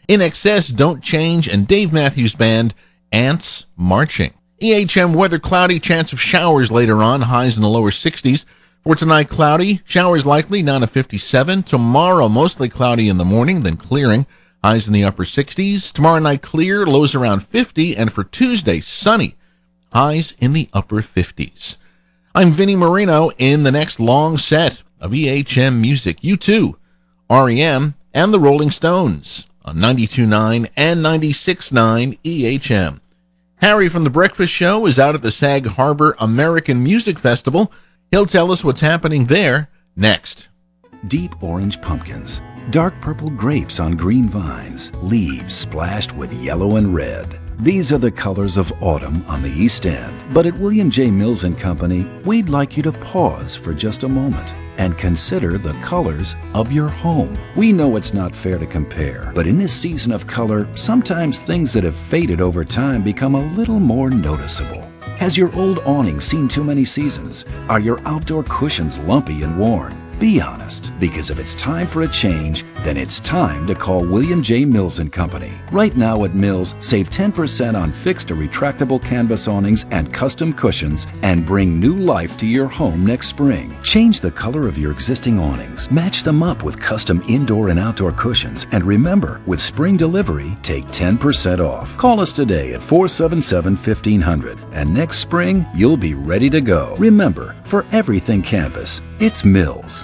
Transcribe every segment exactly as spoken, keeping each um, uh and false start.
In Excess, Don't Change, and Dave Matthews Band, Ants Marching. E H M weather cloudy, chance of showers later on, highs in the lower sixties. For tonight, cloudy, showers likely, down to fifty-seven. Tomorrow, mostly cloudy in the morning, then clearing, highs in the upper sixties. Tomorrow night, clear, lows around fifty. And for Tuesday, sunny, highs in the upper fifties. I'm Vinnie Marino in the next long set of E H M music. U two, R E M, and the Rolling Stones on ninety-two point nine and ninety-six point nine E H M. Harry from The Breakfast Show is out at the Sag Harbor American Music Festival. He'll tell us what's happening there next. Deep orange pumpkins, dark purple grapes on green vines, leaves splashed with yellow and red. These are the colors of autumn on the East End. But at William J. Mills and Company, we'd like you to pause for just a moment and consider the colors of your home. We know it's not fair to compare, but in this season of color, sometimes things that have faded over time become a little more noticeable. Has your old awning seen too many seasons? Are your outdoor cushions lumpy and worn? Be honest, because if it's time for a change, then it's time to call William J. Mills and Company. Right now at Mills, save ten percent on fixed or retractable canvas awnings and custom cushions and bring new life to your home next spring. Change the color of your existing awnings, match them up with custom indoor and outdoor cushions, and remember, with spring delivery, take ten percent off. Call us today at four seven seven, fifteen hundred, and next spring, you'll be ready to go. Remember, for everything canvas, it's Mills.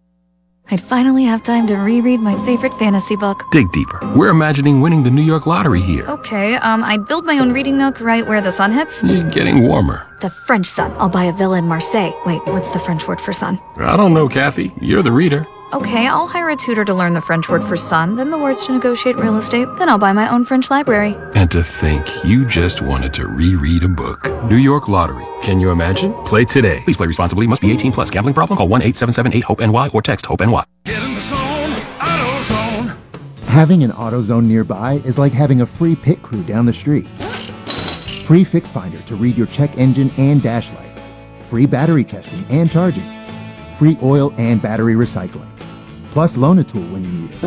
I'd finally have time to reread my favorite fantasy book. Dig deeper. We're imagining winning the New York lottery here. Okay, um, I'd build my own reading nook right where the sun hits. You're getting warmer. The French sun. I'll buy a villa in Marseille. Wait, what's the French word for sun? I don't know, Kathy. You're the reader. Okay, I'll hire a tutor to learn the French word for sun, then the words to negotiate real estate, then I'll buy my own French library. And to think you just wanted to reread a book. New York Lottery. Can you imagine? Play today. Please play responsibly. Must be eighteen plus. Gambling problem? Call one eight seven seven eight hope N Y or text HOPE-NY. Get in the zone, AutoZone. Having an AutoZone nearby is like having a free pit crew down the street. Free Fix Finder to read your check engine and dash lights. Free battery testing and charging. Free oil and battery recycling. Plus loan a tool when you need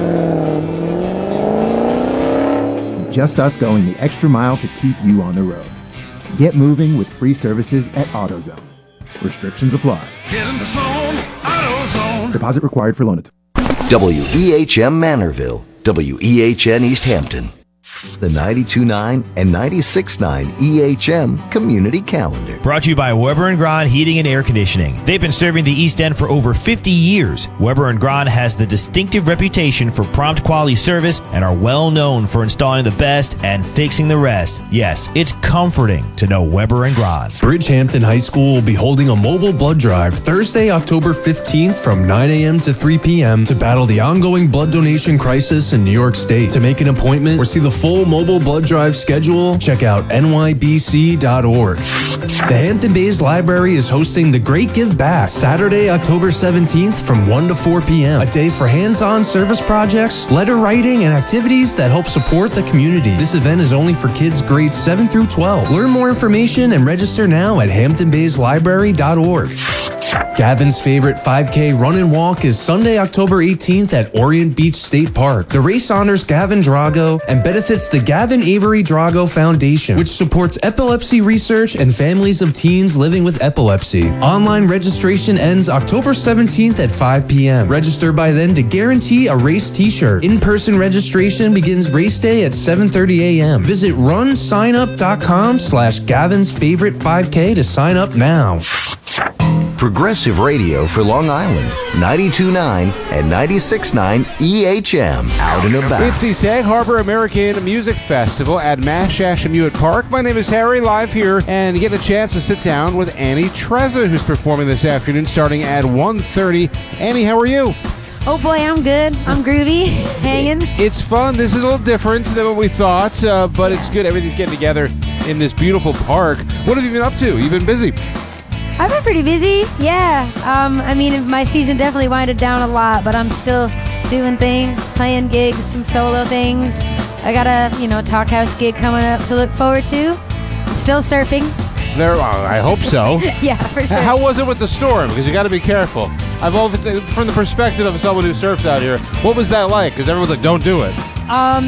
it. Just us going the extra mile to keep you on the road. Get moving with free services at AutoZone. Restrictions apply. Get in the zone, AutoZone. Deposit required for loan a tool. W E H M Manorville, W E H N East Hampton. The ninety-two point nine and ninety-six point nine E H M Community Calendar. Brought to you by Weber and Grahn Heating and Air Conditioning. They've been serving the East End for over fifty years. Weber and Grahn has the distinctive reputation for prompt quality service and are well known for installing the best and fixing the rest. Yes, it's comforting to know Weber and Grahn. Bridgehampton High School will be holding a mobile blood drive Thursday, October fifteenth from nine a.m. to three p.m. to battle the ongoing blood donation crisis in New York State. To make an appointment or see the full mobile blood drive schedule, check out N Y B C dot org. The Hampton Bays Library is hosting the Great Give Back Saturday, October seventeenth from one to four p.m. A day for hands-on service projects, letter writing, and activities that help support the community. This event is only for kids grades seven through twelve. Learn more information and register now at Hampton Bays Library dot org. Gavin's favorite five K run and walk is Sunday, October eighteenth at Orient Beach State Park. The race honors Gavin Drago and benefits the Gavin Avery Drago Foundation, which supports epilepsy research and families of teens living with epilepsy. Online registration ends October seventeenth at five p.m. Register by then to guarantee a race t-shirt. In-person registration begins race day at seven thirty a.m. Visit runsignup.com slash Gavin's favorite 5K to sign up now. Progressive Radio for Long Island, ninety-two point nine and ninety-six point nine E H M, out and about. It's the Sag Harbor American Music Festival at Mashashamuett Park. My name is Harry, live here, and you get a chance to sit down with Annie Trezza, who's performing this afternoon starting at one thirty. Annie, how are you? Oh boy, I'm good. I'm groovy, hanging. It's fun. This is a little different than what we thought, uh, but it's good. Everything's getting together in this beautiful park. What have you been up to? You've been busy. I've been pretty busy, yeah. Um, I mean, my season definitely winded down a lot, but I'm still doing things, playing gigs, some solo things. I got a, you know, Talk House gig coming up to look forward to. Still surfing. There, uh, I hope so. Yeah, for sure. How was it with the storm? Because you got to be careful. I've always, from the perspective of someone who surfs out here, what was that like? Because everyone's like, don't do it. Um,